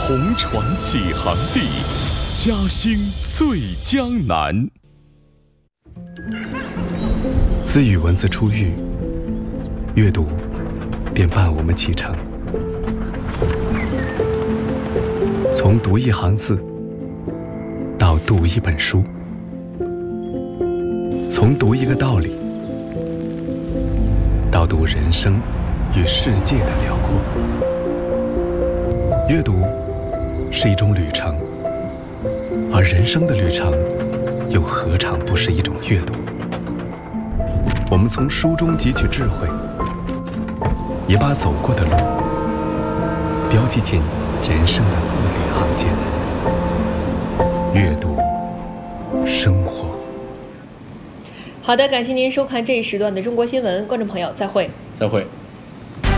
红船起航地，嘉兴最江南。 自语文字出狱，阅读便伴我们启程。从读一行字到读一本书，从读一个道理到读人生与世界的辽阔。阅读是一种旅程，而人生的旅程又何尝不是一种阅读？我们从书中汲取智慧，也把走过的路标记进人生的字里行间。阅读生活。 好的，感谢您收看这一时段的中国新闻，观众朋友再会。 再会。